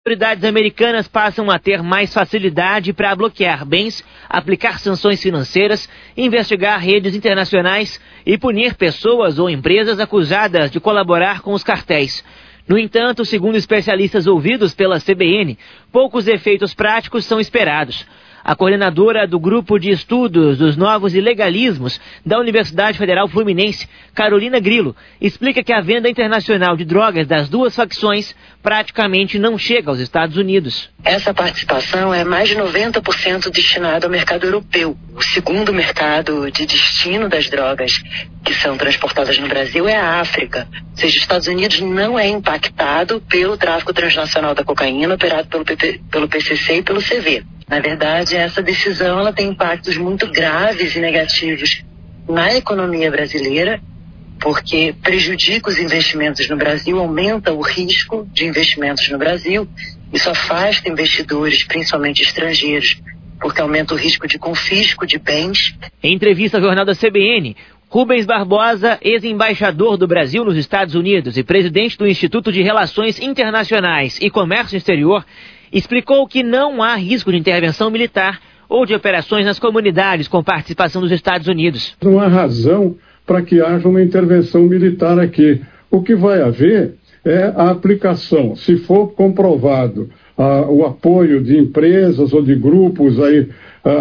Autoridades americanas passam a ter mais facilidade para bloquear bens, aplicar sanções financeiras, investigar redes internacionais e punir pessoas ou empresas acusadas de colaborar com os cartéis. No entanto, segundo especialistas ouvidos pela CBN, poucos efeitos práticos são esperados. A coordenadora do Grupo de Estudos dos Novos Ilegalismos da Universidade Federal Fluminense, Carolina Grillo, explica que a venda internacional de drogas das duas facções praticamente não chega aos Estados Unidos. Essa participação é mais de 90% destinada ao mercado europeu. O segundo mercado de destino das drogas que são transportadas no Brasil é a África. Ou seja, os Estados Unidos não é impactado pelo tráfico transnacional da cocaína operado pelo PCC e pelo CV. Na verdade, essa decisão ela tem impactos muito graves e negativos na economia brasileira, porque prejudica os investimentos no Brasil, aumenta o risco de investimentos no Brasil, isso afasta investidores, principalmente estrangeiros, porque aumenta o risco de confisco de bens. Em entrevista ao jornal da CBN, Rubens Barbosa, ex-embaixador do Brasil nos Estados Unidos e presidente do Instituto de Relações Internacionais e Comércio Exterior, explicou que não há risco de intervenção militar ou de operações nas comunidades com participação dos Estados Unidos. Não há razão para que haja uma intervenção militar aqui. O que vai haver é a aplicação, se for comprovado o apoio de empresas ou de grupos aí,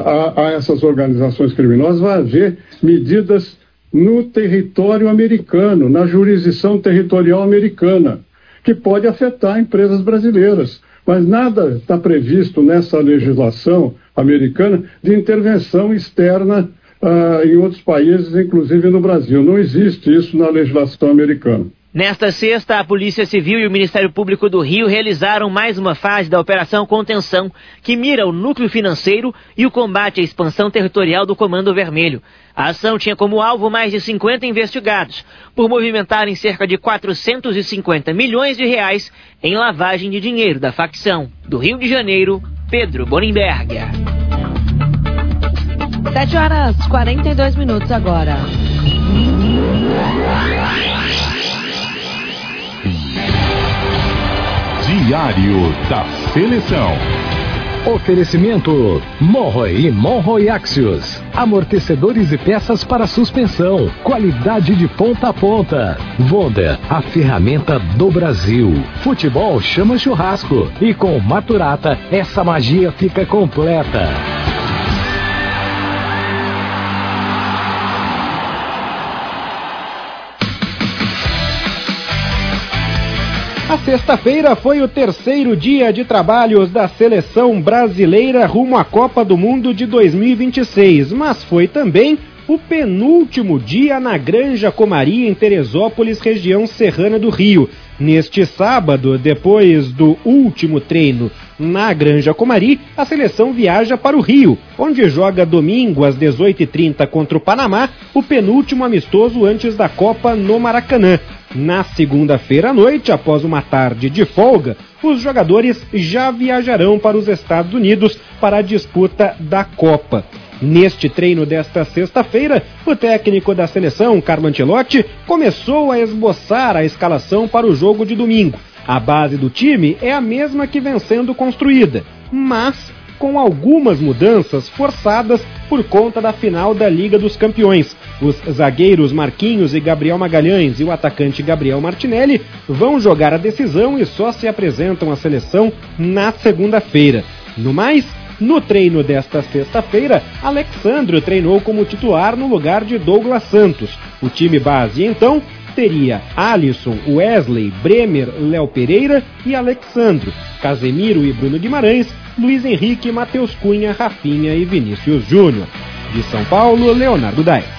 a essas organizações criminosas, vai haver medidas no território americano, na jurisdição territorial americana, que pode afetar empresas brasileiras. Mas nada está previsto nessa legislação americana de intervenção externa em outros países, inclusive no Brasil. Não existe isso na legislação americana. Nesta sexta, a Polícia Civil e o Ministério Público do Rio realizaram mais uma fase da Operação Contenção, que mira o núcleo financeiro e o combate à expansão territorial do Comando Vermelho. A ação tinha como alvo mais de 50 investigados, por movimentarem cerca de 450 milhões de reais em lavagem de dinheiro da facção. Do Rio de Janeiro, Pedro Bonenberger. 7h42 agora. Diário da Seleção. Oferecimento Monroe e Monroe Axios. Amortecedores e peças para suspensão. Qualidade de ponta a ponta. Wonder, a ferramenta do Brasil. Futebol chama churrasco. E com Maturata, essa magia fica completa. A sexta-feira foi o terceiro dia de trabalhos da seleção brasileira rumo à Copa do Mundo de 2026, mas foi também o penúltimo dia na Granja Comari, em Teresópolis, região serrana do Rio. Neste sábado, depois do último treino na Granja Comari, a seleção viaja para o Rio, onde joga domingo às 18h30 contra o Panamá, o penúltimo amistoso antes da Copa no Maracanã. Na segunda-feira à noite, após uma tarde de folga, os jogadores já viajarão para os Estados Unidos para a disputa da Copa. Neste treino desta sexta-feira, o técnico da seleção, Carlo Ancelotti, começou a esboçar a escalação para o jogo de domingo. A base do time é a mesma que vem sendo construída, mas com algumas mudanças forçadas por conta da final da Liga dos Campeões. Os zagueiros Marquinhos e Gabriel Magalhães e o atacante Gabriel Martinelli vão jogar a decisão e só se apresentam à seleção na segunda-feira. No mais, no treino desta sexta-feira, Alexandro treinou como titular no lugar de Douglas Santos. O time base, então, teria Alisson, Wesley, Bremer, Léo Pereira e Alexandro, Casemiro e Bruno Guimarães, Luiz Henrique, Matheus Cunha, Rafinha e Vinícius Júnior. De São Paulo, Leonardo Daes.